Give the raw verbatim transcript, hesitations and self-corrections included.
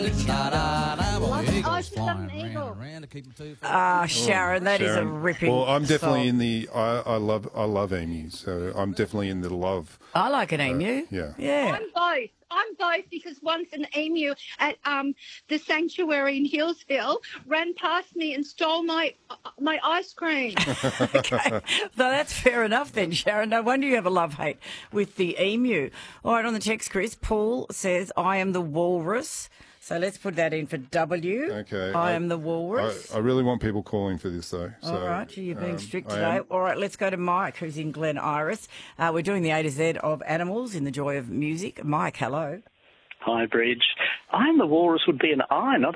I should love an eagle. Ah, Sharon, that is a Sharon. ripping Well, I'm definitely song. in the. I, I love. I love emus, so I'm definitely in the love. I like an emu. yeah. Yeah. I'm both. I'm both because once an emu at um the sanctuary in Hillsville ran past me and stole my uh, my ice cream. Okay. So that's fair enough then, Sharon. No wonder you have a love-hate with the emu. All right, on the text, Chris, Paul says, I am the walrus. So let's put that in for W. Okay. I, am the walrus. I, I really want people calling for this though. So, All right, you're being um, strict I today. am. All right, let's go to Mike, who's in Glen Iris. Uh, we're doing the A to Z of animals in the joy of music. Mike, hello. Hi, Bridge. I'm the walrus would be an I, not